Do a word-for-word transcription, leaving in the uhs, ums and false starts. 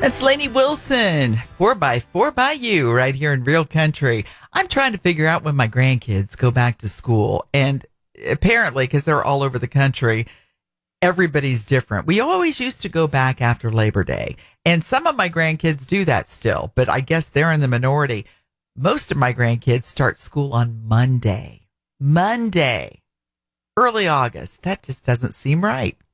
That's Lainey Wilson, four by four by you, right here in Real Country. I'm trying to figure out when my grandkids go back to school. And apparently, because they're all over the country, everybody's different. We always used to go back after Labor Day. And some of my grandkids do that still, but I guess they're in the minority. Most of my grandkids start school on Monday. Monday. Early August. That just doesn't seem right.